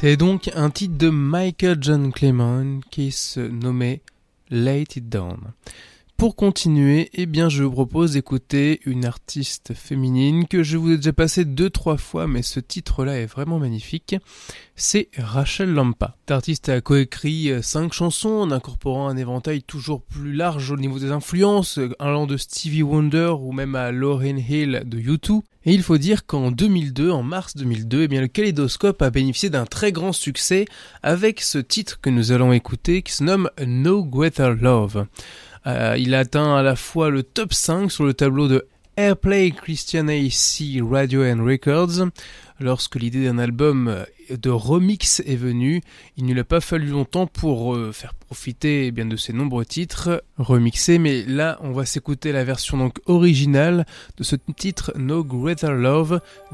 C'est donc un titre de Michael John Clement qui se nommait Lay It Down. Pour continuer, je vous propose d'écouter une artiste féminine que je vous ai déjà passée 2-3 fois, mais ce titre-là est vraiment magnifique. C'est Rachel Lampa. L'artiste a coécrit 5 chansons en incorporant un éventail toujours plus large au niveau des influences, allant de Stevie Wonder ou même à Lauryn Hill de U2. Et il faut dire qu'en 2002, en mars 2002, le Kaléidoscope a bénéficié d'un très grand succès avec ce titre que nous allons écouter qui se nomme No Greater Love. Il a atteint à la fois le top 5 sur le tableau de Airplay Christian AC Radio and Records. Lorsque l'idée d'un album de remix est venue, il ne lui a pas fallu longtemps pour faire profiter de ses nombreux titres remixés, mais là on va s'écouter la version donc originale de ce titre No Greater Love